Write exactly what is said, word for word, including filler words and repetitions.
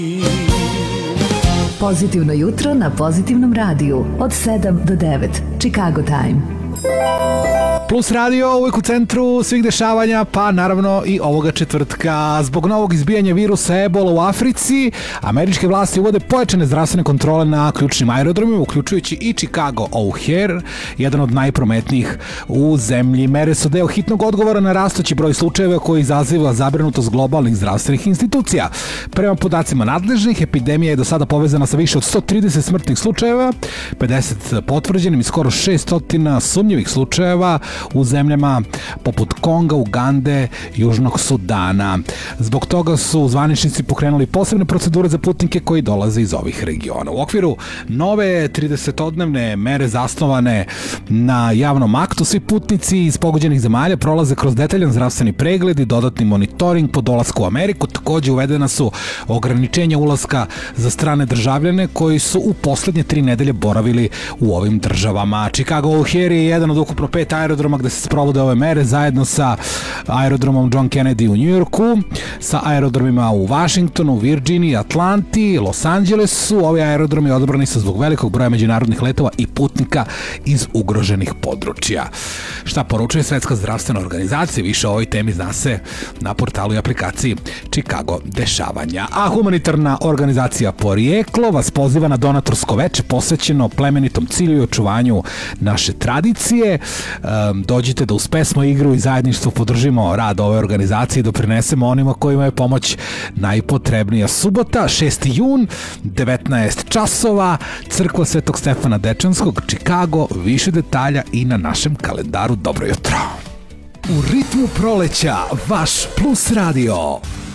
Pozitivno jutro na Pozitivnom radiju od sedam do devet. Chicago Time. Plus radio uvijek u centru svih dešavanja, pa naravno i ovoga četvrtka. Zbog novog izbijanja virusa Ebola u Africi, američke vlasti uvode pojačane zdravstvene kontrole na ključnim aerodromima, uključujući i Chicago O'Hare, jedan od najprometnijih u zemlji. Mere su deo hitnog odgovora na rastući broj slučajeva koji izaziva zabrinutost globalnih zdravstvenih institucija. Prema podacima nadležnih, epidemija je do sada povezana sa više od sto trideset smrtnih slučajeva, pedeset potvrđenim i skoro šessto sumnjivih slučajeva u zemljama poput Konga, Ugande, Južnog Sudana. Zbog toga su zvaničnici pokrenuli posebne procedure za putnike koji dolaze iz ovih regiona. U okviru nove tridesetodnevne mere zasnovane na javnom aktu, svi putnici iz pogođenih zemalja prolaze kroz detaljan zdravstveni pregled i dodatni monitoring po dolasku u Ameriku. Takođe uvedena su ograničenja ulaska za strane državljane koji su u poslednje tri nedelje boravili u ovim državama. Chicago O'Hare je jedan od ukupno pet aerodroma gde se sprovode ove mere zajedno sa aerodromom John Kennedy u Njujorku, sa aerodromima u Washingtonu, Virginiji, Atlanti, Los Angelesu. Ovi aerodromi odabrani su zbog velikog broja međunarodnih letova i putnika iz ugroženih područja. Šta poručuje Svetska zdravstvena organizacija? Više o ovoj temi zna se na portalu i aplikaciji Chicago dešavanja. A humanitarna organizacija Porijeklo vas poziva na donatorsko veče posvećeno plemenitom cilju i očuvanju naše tradicije. Um, dođite da uz pesmu, igru i zajedništvo podržimo rad ove organizacije i doprinesemo onima kojima je pomoć najpotrebnija. Subota, šesti jun, devetnaest časova, Crkva Svetog Stefana Dečanskog, Chicago. Više detalja i na našem kalendaru. Dobro jutro. U ritmu proleća, vaš Plus radio.